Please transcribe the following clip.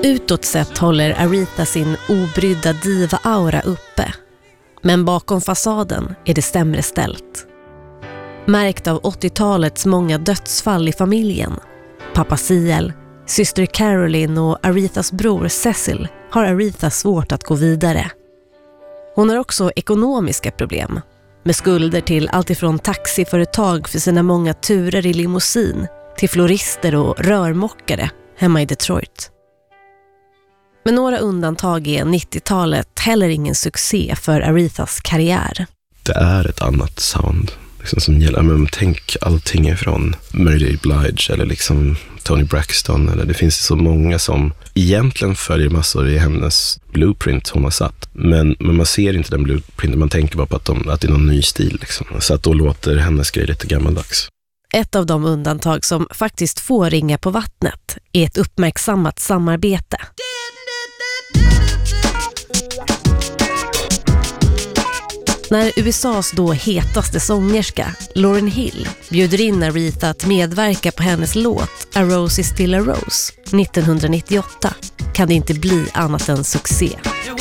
Utåt sett håller Aretha sin obrydda diva-aura uppe. Men bakom fasaden är det sämre ställt. Märkt av 80-talets många dödsfall i familjen, pappa Ciel, syster Caroline och Arethas bror Cecil, har Aretha svårt att gå vidare. Hon har också ekonomiska problem, med skulder till alltifrån taxiföretag för sina många turer i limousin till florister och rörmockare hemma i Detroit. Men några undantag är 90-talet heller ingen succé för Arethas karriär. Det är ett annat sound liksom, som gäller, men tänk allting ifrån Mary J. Blige eller liksom Tony Braxton, eller det finns så många som egentligen följer massor i hennes blueprint hon har satt, men man ser inte den blueprinten, man tänker bara på att det är någon ny stil liksom. Så att då låter hennes grej lite gammaldags. Ett av de undantag som faktiskt får ringa på vattnet är ett uppmärksammat samarbete. När USAs då hetaste sångerska, Lauryn Hill, bjuder in Aretha att medverka på hennes låt A Rose is Still a Rose 1998, kan det inte bli annat än succé.